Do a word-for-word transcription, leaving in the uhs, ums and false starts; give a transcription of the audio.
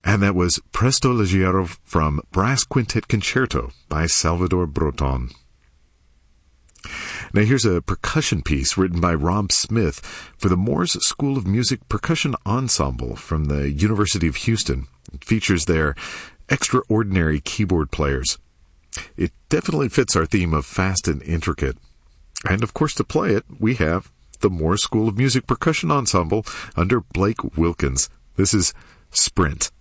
And that was Presto Leggero from Brass Quintet Concerto by Salvador Breton. Now here's a percussion piece written by Rob Smith for the Moores School of Music Percussion Ensemble from the University of Houston. It features their extraordinary keyboard players. It definitely fits our theme of fast and intricate. And of course, to play it, we have the Moores School of Music Percussion Ensemble under Blake Wilkins. This is Sprint.